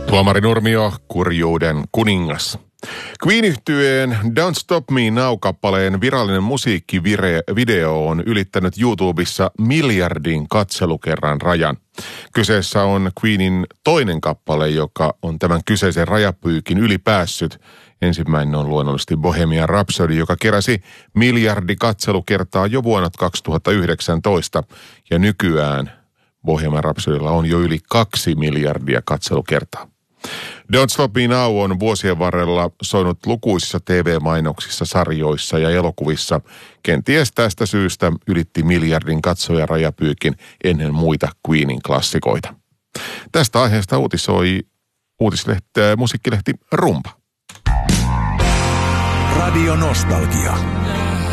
Tuomari Nurmio, kurjuuden kuningas. Queen-yhtyeen Don't Stop Me Now-kappaleen virallinen musiikkivideo on ylittänyt YouTubessa miljardin katselukerran rajan. Kyseessä on Queenin toinen kappale, joka on tämän kyseisen rajapyykin ylipäässyt. Ensimmäinen on luonnollisesti Bohemian Rhapsody, joka keräsi miljardi katselukertaa jo vuonna 2019. Ja nykyään Bohemian Rhapsodylla on jo yli 2 miljardia katselukertaa. Don't Stop Me Now on vuosien varrella soinut lukuisissa TV-mainoksissa, sarjoissa ja elokuvissa. Kenties tästä syystä ylitti miljardin katsojarajapyykin ennen muita Queenin klassikoita. Tästä aiheesta uutisoi musiikkilehti Rumba. Radio Nostalgia.